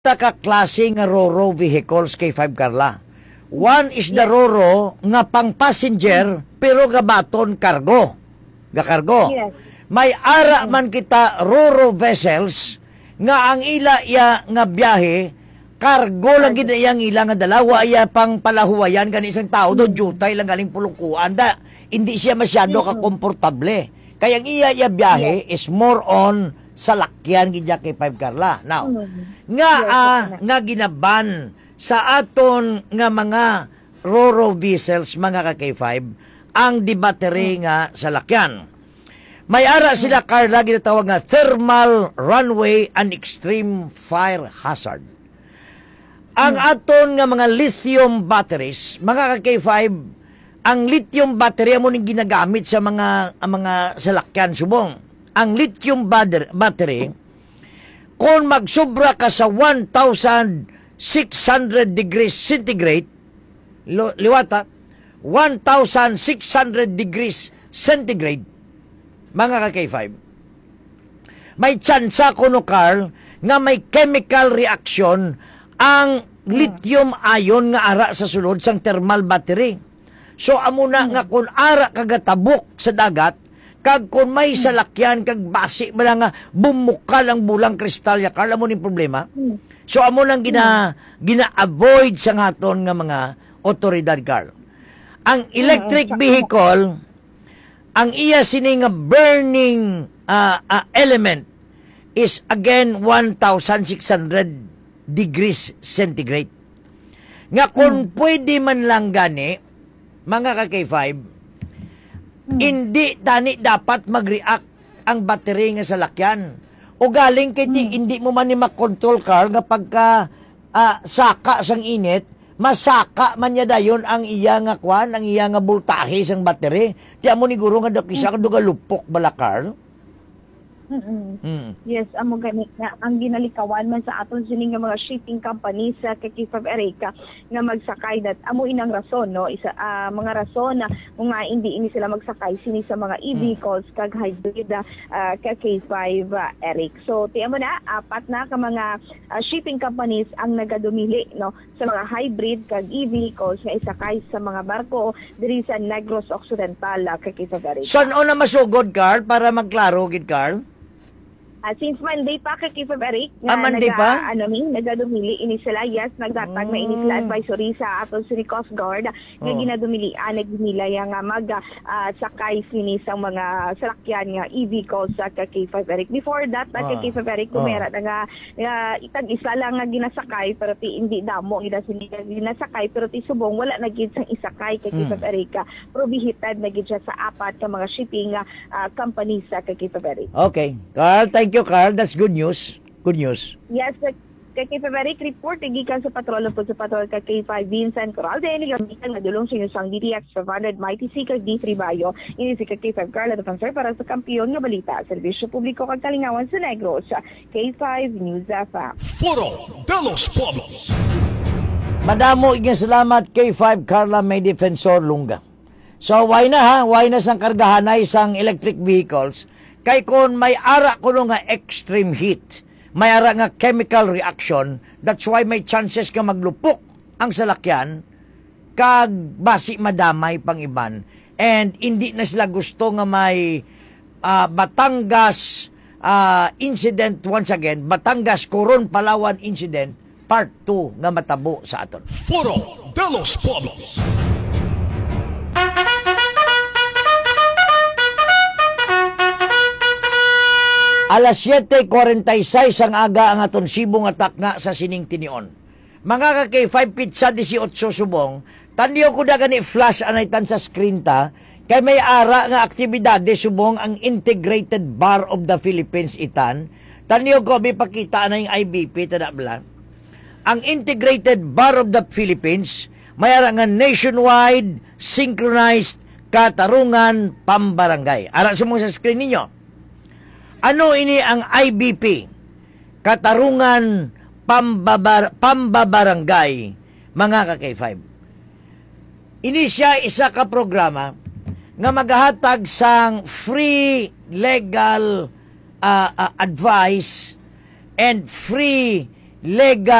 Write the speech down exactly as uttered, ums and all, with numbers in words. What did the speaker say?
ka klase nga Roro vehicles kay five Carla. One is the Roro nga pang passenger pero gabaton cargo. Ga cargo. Yes. May ara man kita Roro vessels nga ang ila ya nga biyahe cargo lang gid iyang ila nga dalawa iya pang palahuwayan kan isang tao do jutay lang galing pulungkuan da hindi siya masyado ka komportable. Kaya ang iya ya biyahe is more on sa lakyan gidya kay five Carla. Now, nga ah, nga ginaban sa aton nga mga Roro vessels mga ka K five ang di battery nga sa lakyan. May ara sila Carla ginatawag nga thermal runway and extreme fire hazard. Ang aton nga mga lithium batteries, mga ka K five, ang lithium battery mo ning ginagamit sa mga ang mga salakyan subong. Ang lithium battery, kung magsobra ka sa one thousand six hundred degrees centigrade, lo, liwata, one thousand six hundred degrees centigrade, mga ka K five, may tsansa kuno Carl, nga may chemical reaction ang lithium ion nga ara sa sulod sang thermal battery. So, amo na nga kung ara kagatabok sa dagat, kag kung may salakyan kag basi ba nga bumukal ang bulang kristal ya Carl mo ning problema. So amo nang gina gina-avoid sa ngaton nga mga otoridad Carl. Ang electric vehicle ang iya sini nga burning uh, uh, element is again one thousand six hundred degrees centigrade. Nga kung pwede man lang gani mga ka K five, hindi tani dapat mag-react ang battery nga sa lakyan. O galing kay hmm. hindi mo man ni makontrol car nga pagka uh, saka sang init, masaka man niya dayon ang iya nga kwan, ang iya nga voltahe sang battery. Tiya mo ni guro nga dakisa hmm. ka lupok bala car. Mm-mm. Hmm. Yes, amo gani nga ang ginalikawan man sa aton sini nga mga shipping companies sa kay K five Erica nga magsakay dat amo inang rason no isa uh, mga rason na nga hindi ini sila magsakay sini sa mga e-vehicles hmm. kag hybrid uh, kay K five uh, Eric. So tiyan mo na apat na ka mga uh, shipping companies ang nagadumili no sa mga hybrid kag e-vehicles nga isakay sa mga barko diri sa Negros Occidental uh, kay K five Erica. Saan o na masugod Carl para magklaro gid Carl? Uh, since Monday pa kay K five Eric nga ah, Monday naga, pa? ano mi nagadumili ini sila yes nagdatag mm. na ini sila advisory sa aton si Coast Guard nga oh. ginadumili ah, nagdumila nga mag uh, sakay sini sa mga salakyan nga e-vehicles sa kay K five Eric. Before that oh. kay K five Eric kumera oh. nga uh, itag isa lang nga ginasakay pero ti hindi damo ida sini ginasakay pero ti subong wala na gid sang isakay kay K five mm. Eric. Prohibited na gid siya sa apat ka mga shipping uh, companies sa kay K five Eric. Okay. Carl, thank you Carl, that's good news. Good news. Yes, kay K five Eric report gikan sa patrol po sa patrol kay K five Vincent Coral dahil gamitan nga dulong sa inyong D T X five hundred Mighty Seeker D three Bayo ini si K five Carla Defensor para sa kampiyon nga balita serbisyo publiko kag kalingawan sa Negros K five News F M. Foro de los Pueblos. Madamo iging salamat K five Carla May Defensor Lunga. So why na ha? Why na sang kargahanay sang electric vehicles? Kay kung may ara kuno nga extreme heat, may ara nga chemical reaction, that's why may chances ka maglupok ang salakyan kag basi madamay pang iban. And hindi na sila gusto nga may uh, Batangas uh, incident once again, Batangas Coron Palawan incident part two nga matabo sa aton. Foro de los Pueblos. Alas siyete kuwarenta y seis ang aga ang aton sibong atak nga sa sining tinion. Mga ka K five pizza eighteen subong, tandiyo ko da gani flash anaytan sa screen ta, kay may ara nga aktibidade subong ang Integrated Bar of the Philippines itan. Tandiyo ko may pakita na yung I B P tada bala. Ang Integrated Bar of the Philippines may ara nga nationwide synchronized katarungan pambarangay. Ara sumong sa screen ninyo. Ano ini ang I B P? Katarungan Pambabar Pambabarangay, mga ka K five. Ini siya isa ka programa nga maghahatag sang free legal uh, uh, advice and free legal